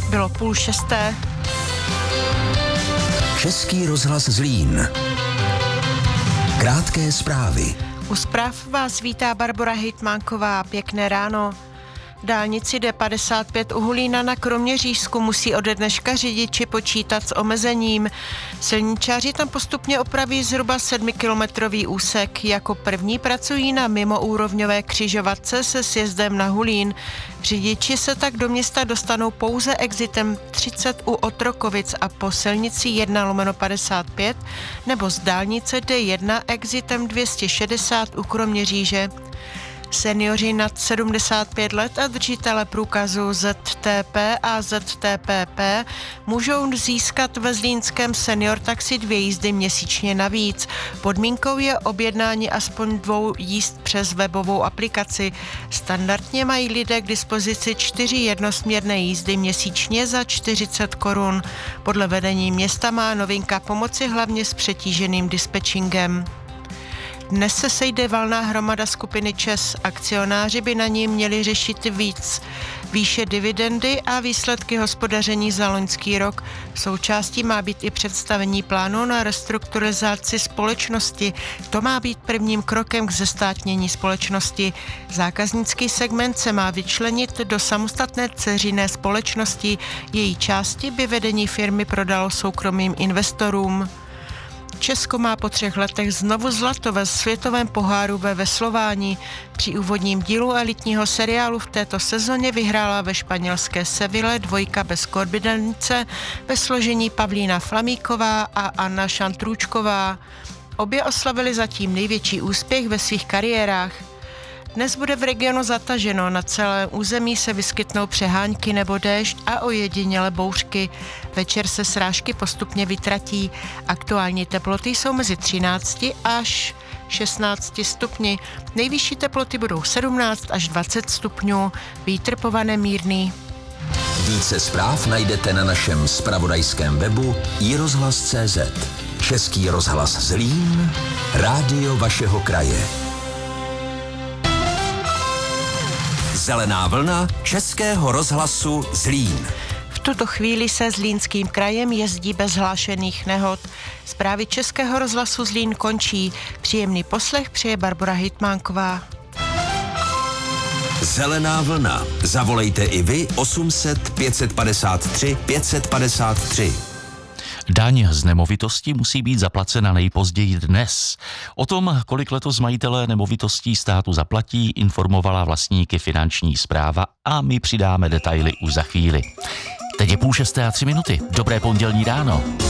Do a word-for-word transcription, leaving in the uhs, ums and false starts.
Bylo půl šesté. Český rozhlas Zlín. Krátké zprávy. U zpráv vás vítá Barbora Hejtmánková. Pěkné ráno. Dálnici D padesát pět u Hulína na Kroměřížsku musí ode dneška řidiči počítat s omezením. Silničáři tam postupně opraví zhruba sedmikilometrový úsek. Jako první pracují na mimoúrovňové křižovatce se sjezdem na Hulín. Řidiči se tak do města dostanou pouze exitem třicet u Otrokovic a po silnici jedna lomeno padesát pět nebo z dálnice D jedna exitem dvě stě šedesát u Kroměříže. Seniori nad sedmdesát pět let a držitele průkazu Z T P a Z T P P můžou získat ve zlínském senior taxi dvě jízdy měsíčně navíc. Podmínkou je objednání aspoň dvou jízd přes webovou aplikaci. Standardně mají lidé k dispozici čtyři jednosměrné jízdy měsíčně za čtyřicet korun. Podle vedení města má novinka pomoci hlavně s přetíženým dispečingem. Dnes se sejde valná hromada skupiny ČEZ. Akcionáři by na ní měli řešit víc výše dividendy a výsledky hospodaření za loňský rok. Součástí má být i představení plánu na restrukturalizaci společnosti. To má být prvním krokem k zestátnění společnosti. Zákaznický segment se má vyčlenit do samostatné dceřiné společnosti. Její části by vedení firmy prodalo soukromým investorům. Česko má po třech letech znovu zlato ve světovém poháru ve veslování. Při úvodním dílu elitního seriálu v této sezóně vyhrála ve španělské Seville dvojka bez korbidence ve složení Pavlína Flamíková a Anna Šantrůčková. Obě oslavili zatím největší úspěch ve svých kariérách. Dnes bude v regionu zataženo, na celém území se vyskytnou přehánky nebo déšť a ojedinělé bouřky. Večer se srážky postupně vytratí. Aktuální teploty jsou mezi třinácti až šestnácti stupni. Nejvyšší teploty budou sedmnáct až dvacet stupňů. Vítr povane mírný. Více zpráv najdete na našem zpravodajském webu i rozhlas tečka cé zet. Český rozhlas Zlín, rádio vašeho kraje. Zelená vlna Českého rozhlasu Zlín. V tuto chvíli se Zlínským krajem jezdí bez hlášených nehod. Zprávy Českého rozhlasu Zlín končí. Příjemný poslech přeje Barbora Hejtmánková. Zelená vlna. Zavolejte i vy osm set pět padesát tři pět padesát tři. Daň z nemovitosti musí být zaplacena nejpozději dnes. O tom, kolik letos majitelé nemovitostí státu zaplatí, informovala vlastníky Finanční správa a my přidáme detaily už za chvíli. Teď je půl šesté a tři minuty. Dobré pondělní ráno.